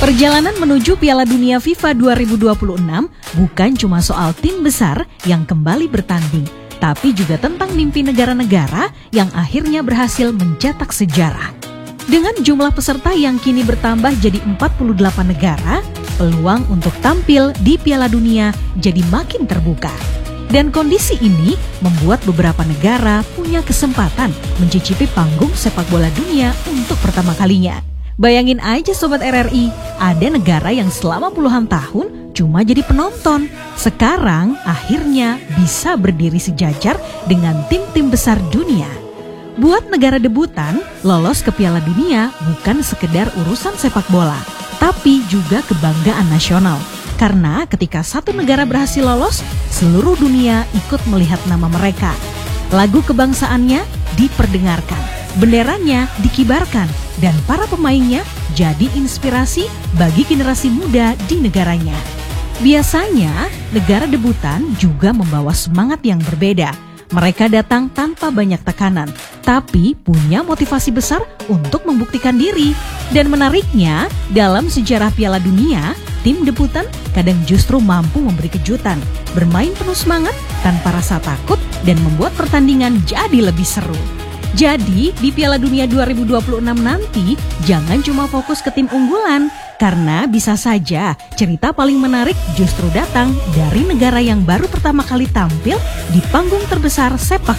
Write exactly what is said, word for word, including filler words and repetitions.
Perjalanan menuju Piala Dunia FIFA dua ribu dua puluh enam bukan cuma soal tim besar yang kembali bertanding, tapi juga tentang mimpi negara-negara yang akhirnya berhasil mencetak sejarah. Dengan jumlah peserta yang kini bertambah jadi empat puluh delapan negara, peluang untuk tampil di Piala Dunia jadi makin terbuka. Dan kondisi ini membuat beberapa negara punya kesempatan mencicipi panggung sepak bola dunia untuk pertama kalinya. Bayangin aja Sobat R R I, ada negara yang selama puluhan tahun cuma jadi penonton. Sekarang akhirnya bisa berdiri sejajar dengan tim-tim besar dunia. Buat negara debutan, lolos ke Piala Dunia bukan sekedar urusan sepak bola, tapi juga kebanggaan nasional. Karena ketika satu negara berhasil lolos, seluruh dunia ikut melihat nama mereka. Lagu kebangsaannya diperdengarkan, benderanya dikibarkan, dan para pemainnya jadi inspirasi bagi generasi muda di negaranya. Biasanya, negara debutan juga membawa semangat yang berbeda. Mereka datang tanpa banyak tekanan, tapi punya motivasi besar untuk membuktikan diri. Dan menariknya, dalam sejarah Piala Dunia, tim debutan kadang justru mampu memberi kejutan, bermain penuh semangat tanpa rasa takut, dan membuat pertandingan jadi lebih seru. Jadi, di Piala Dunia dua ribu dua puluh enam nanti, jangan cuma fokus ke tim unggulan, karena bisa saja cerita paling menarik justru datang dari negara yang baru pertama kali tampil di panggung terbesar sepak